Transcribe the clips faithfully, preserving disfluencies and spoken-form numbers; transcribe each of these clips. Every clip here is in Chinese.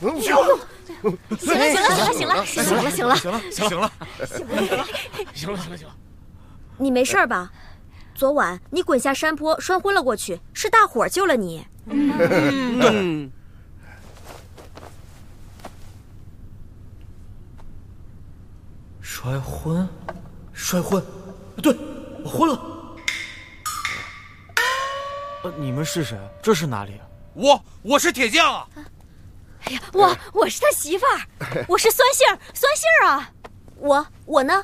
行了，行了，行了，行了，行了，行了， 行了，行了， 行了， 行了，行了，行了。 你没事吧？昨晚你滚下山坡摔昏了过去，是大伙儿救了你。 嗯，对。摔昏，摔昏，对，我昏了。呃，你们是谁？这是哪里？ 我我是铁匠啊！ 哎呀，我我是他媳妇儿，我是酸杏儿，酸杏儿啊！我我呢？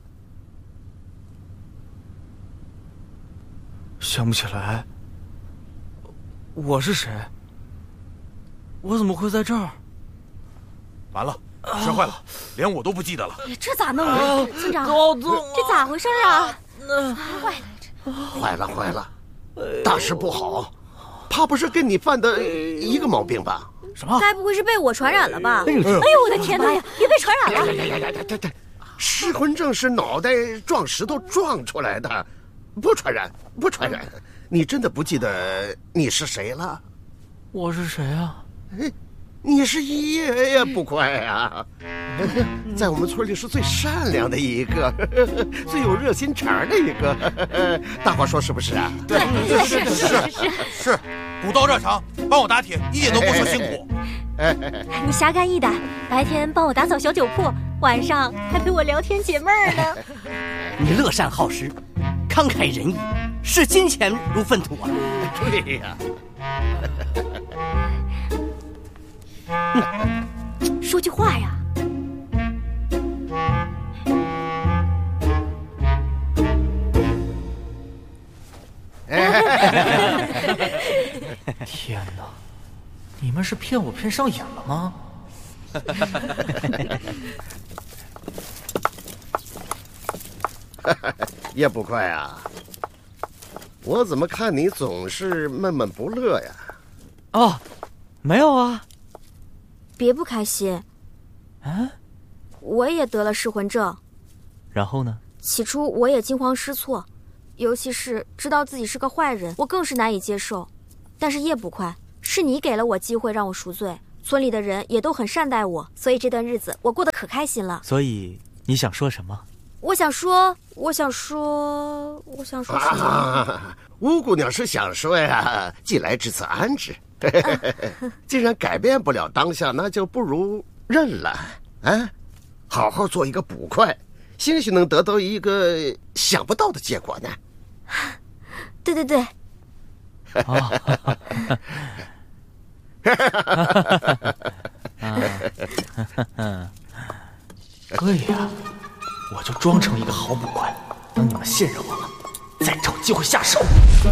想不起来。我是谁？我怎么会在这儿？ 完了，摔坏了，连我都不记得了。 这咋弄啊，村长？ 好痛！ 这咋回事啊？ 坏了，坏了，坏了！大事不好，怕不是跟你犯的一个毛病吧？ 什么？ 该不会是被我传染了吧？哎呦，我的天哪呀！别被传染了！ 呀呀呀呀呀！失魂症是脑袋撞石头撞出来的，不传染，不传染。你真的不记得你是谁了？ 我是谁啊？ 你是叶呀，不快啊！在我们村里是最善良的一个，最有热心肠的一个。大伙说是不是啊？ 对，是是是是是，古道热肠，帮我打铁一点都不说辛苦。 你侠肝义胆，白天帮我打扫小酒铺，晚上还陪我聊天解闷儿呢。 你乐善好施，慷慨仁义，视金钱如粪土啊！ 对呀。 说句话呀！ 天哪，你们是骗我骗上瘾了吗？ 也不快啊！我怎么看你总是闷闷不乐呀？ 哦，没有啊。 别不开心。 啊？ 我也得了失魂症。 然后呢？ 起初我也惊慌失措，尤其是知道自己是个坏人，我更是难以接受。但是叶捕快，是你给了我机会让我赎罪，村里的人也都很善待我，所以这段日子我过得可开心了。 所以你想说什么？ 我想说，我想说，我想说什么？ 啊，吴姑娘是想说呀，既来之则安之。既然改变不了当下，那就不如认了。啊，好好做一个捕快，兴许能得到一个想不到的结果呢。 对对对。 对呀，我就装成一个好捕快，等你们信任我了，再找机会下手。